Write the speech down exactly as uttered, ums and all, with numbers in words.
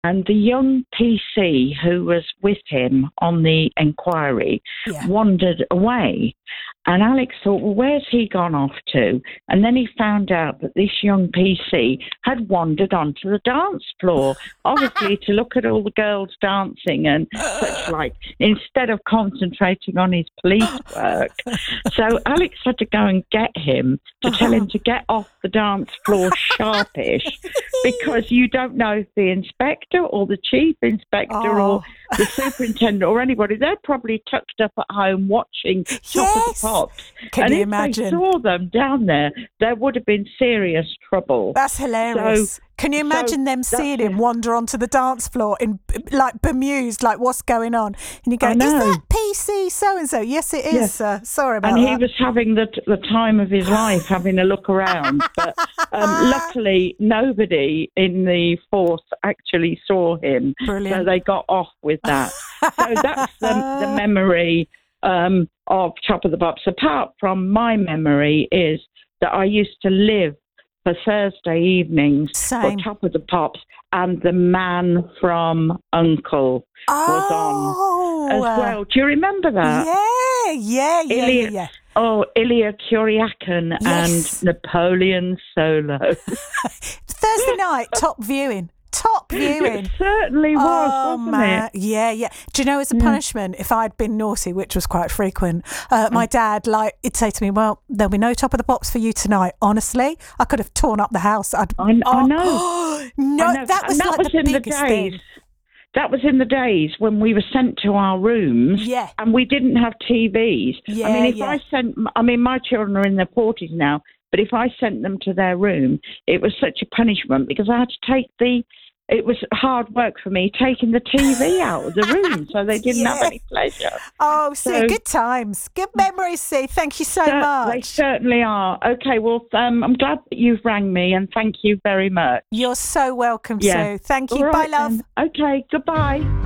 And the young P C who was with him on the inquiry Yeah. wandered away. And Alex thought, well, where's he gone off to? And then he found out that this young P C had wandered onto the dance floor, obviously to look at all the girls dancing and such like, instead of concentrating on his police work. So Alex had to go and get him to tell him to get off the dance floor sharpish, because you don't know if the inspector or the chief inspector Oh. or the superintendent or anybody, they're probably tucked up at home watching Top Yes. of the Pops. Can and you if imagine? they saw them down there, there would have been serious trouble. That's hilarious. So- Can you so imagine them that's seeing him it. wander onto the dance floor in like bemused, like what's going on? And you go, I is know. that P C so and so? Yes, it is, Yes. sir. Sorry about And he that. was having the the time of his life, having a look around. But um, luckily, nobody in the force actually saw him. Brilliant. So they got off with that. So that's the, the memory um, of Top of the Pops. Apart from my memory is that I used to live for Thursday evenings Same. for Top of the Pops, and the man from Uncle was on Oh, as well. Do you remember that? Yeah, yeah, yeah, Ilya, yeah, yeah. Oh, Ilya Kuryakin Yes. and Napoleon Solo. Thursday night, top viewing. Top viewing. It certainly was, Oh, wasn't man. it? Yeah, yeah. Do you know, as a punishment, if I'd been naughty, which was quite frequent, uh, my dad, like, he'd say to me, well, there'll be no Top of the Pops for you tonight. Honestly, I could have torn up the house. I'd, I, I oh, know. no, I know. that was And that like was the in the biggest days. thing. That was in the days when we were sent to our rooms, Yeah. and we didn't have T Vs. Yeah, I mean, if yeah. I sent, I mean, my children are in their forties now, but if I sent them to their room, it was such a punishment because I had to take the. It was hard work for me taking the T V out of the room, so they didn't have Yeah. any pleasure. Oh, see, So- good times. Good memories, see. Thank you so Cer- They much. certainly are. Okay, well, um, I'm glad that you've rang me, and thank you very much. You're so welcome, Yeah. Sue. Thank you. All Bye, right love. then. Okay, goodbye.